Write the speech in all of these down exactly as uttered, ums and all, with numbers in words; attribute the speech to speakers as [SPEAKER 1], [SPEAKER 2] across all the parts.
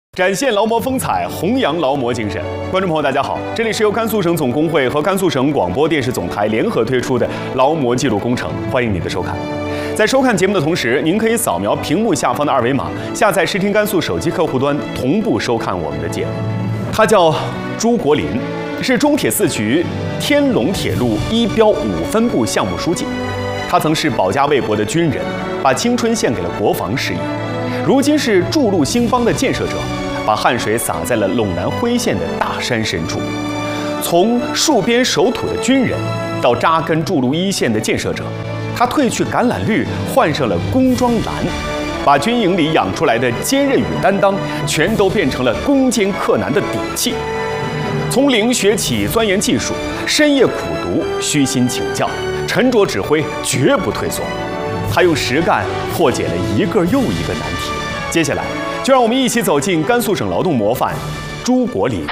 [SPEAKER 1] 展现劳模风采，弘扬劳模精神。观众朋友，大家好，这里是由甘肃省总工会和甘肃省广播电视总台联合推出的劳模记录工程，欢迎您的收看。在收看节目的同时，您可以扫描屏幕下方的二维码，下载视听甘肃手机客户端，同步收看我们的节目。他叫朱国林，是中铁四局天龙铁路一标五分部项目书记。他曾是保家卫国的军人，把青春献给了国防事业。如今是筑路兴邦的建设者，把汗水洒在了陇南徽县的大山深处。从戍边守土的军人，到扎根筑路一线的建设者，他褪去橄榄绿，换上了工装蓝，把军营里养出来的坚韧与担当，全都变成了攻坚克难的底气。从零学起，钻研技术，深夜苦读，虚心请教，沉着指挥，绝不退缩。他用实干破解了一个又一个难题。接下来，就让我们一起走进甘肃省劳动模范朱国林。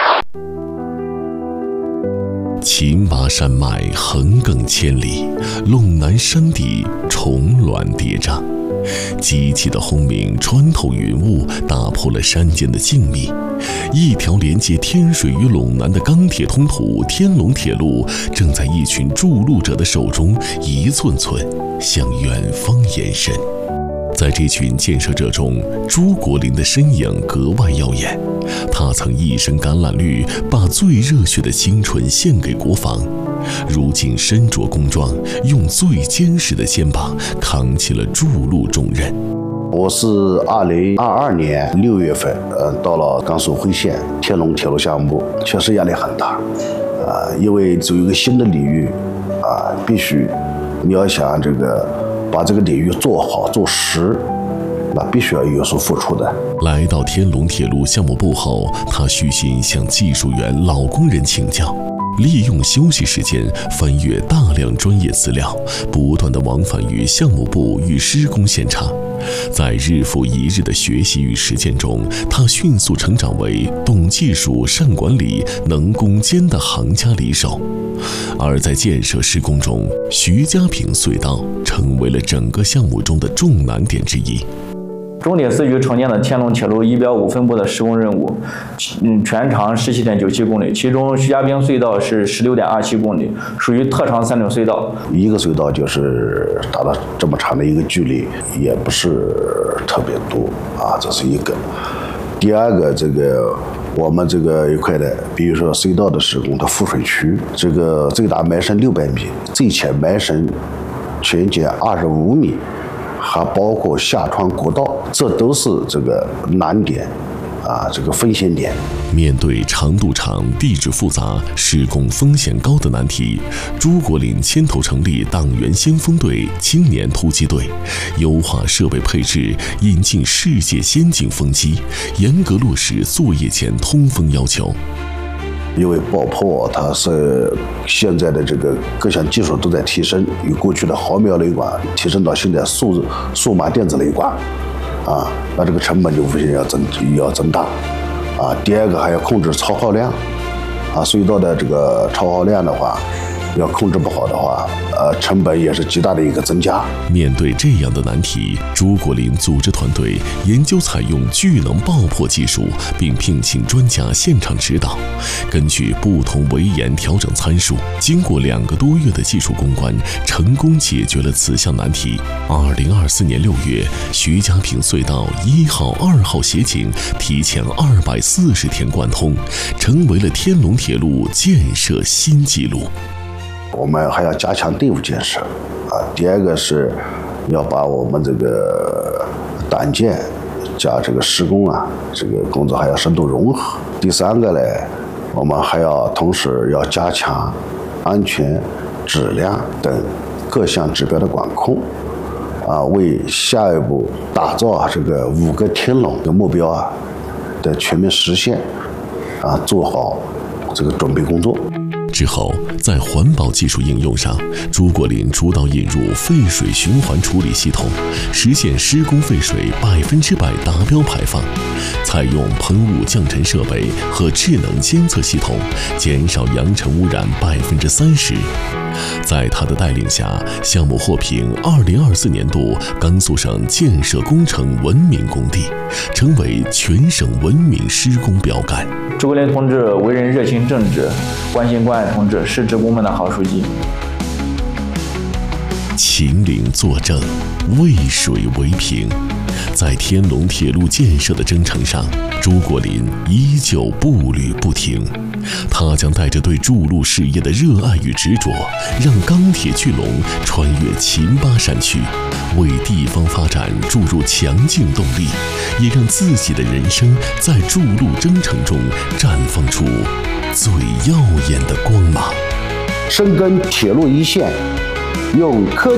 [SPEAKER 2] 秦拔山脉横亘千里，陇南山地重峦叠嶂。机器的轰鸣穿透云雾，打破了山间的静谧。一条连接天水与陇南的钢铁通途天龙铁路，正在一群筑路者的手中一寸寸向远方延伸。在这群建设者中，朱国林的身影格外耀眼。他曾一身橄榄绿，把最热血的青春献给国防。如今身着工装，用最坚实的肩膀扛起了筑路重任。
[SPEAKER 3] 我是二零二二年六月份，呃，到了甘肃徽县天龙铁路项目部，确实压力很大，啊、呃，因为走一个新的领域，啊、呃，必须你要想这个把这个领域做好做实，那必须要有所付出的。
[SPEAKER 2] 来到天龙铁路项目部后，他虚心向技术员老工人请教。利用休息时间翻阅大量专业资料，不断地往返于项目部与施工现场。在日复一日的学习与实践中，他迅速成长为懂技术、善管理、能攻坚的行家里手。而在建设施工中，徐家坪隧道成为了整个项目中的重难点之一。
[SPEAKER 4] 中铁四局承建的天龙铁路一标五分部的施工任务，嗯，全长十七点九七公里，其中徐家坪隧道是十六点二七公里，属于特长三流隧道。
[SPEAKER 3] 一个隧道就是打了这么长的一个距离，也不是特别多啊，这是一个。第二个，这个我们这个一块的，比如说隧道的施工的覆水区，这个最大埋深六百米，最浅埋深全减二十五米。还包括下穿国道，这都是这个难点，啊，这个风险点。
[SPEAKER 2] 面对长度长、地质复杂、施工风险高的难题，朱国林牵头成立党员先锋队、青年突击队，优化设备配置，引进世界先进风机，严格落实作业前通风要求。
[SPEAKER 3] 因为爆破它是现在的这个各项技术都在提升，由过去的毫秒雷管提升到现在数数码电子雷管，啊，那这个成本就无限要增要增大，啊，第二个还要控制超耗量，啊，隧道的这个超耗量的话，要控制不好的话，呃，成本也是极大的一个增加。
[SPEAKER 2] 面对这样的难题，朱国林组织团队研究采用聚能爆破技术，并聘请专家现场指导，根据不同围岩调整参数，经过两个多月的技术攻关，成功解决了此项难题。二零二四年六月，徐家坪隧道一号、二号斜井提前二百四十天贯通，成为了天龙铁路建设新纪录。
[SPEAKER 3] 我们还要加强队伍建设，啊，第二个是要把我们这个党建加这个施工啊，这个工作还要深度融合。第三个呢，我们还要同时要加强安全、质量等各项指标的管控，啊，为下一步打造这个五个天龙的目标啊的全面实现，啊，做好这个准备工作。
[SPEAKER 2] 之后，在环保技术应用上，朱国林主导引入废水循环处理系统，实现施工废水百分之百达标排放。采采用喷雾降尘设备和智能监测系统，减少扬尘污染百分之三十。在他的带领下，项目获评二零二四年度甘肃省建设工程文明工地，成为全省文明施工标杆。
[SPEAKER 4] 诸葛亮同志为人热情正直，关心关爱同志，是职工们的好书记。
[SPEAKER 2] 秦岭作证，渭水为凭。在天龙铁路建设的征程上，朱国林依旧步履不停。他将带着对筑路事业的热爱与执着，让钢铁巨龙穿越秦巴山区，为地方发展注入强劲动力，也让自己的人生在筑路征程中绽放出最耀眼的光芒。
[SPEAKER 3] 深耕铁路一线，用科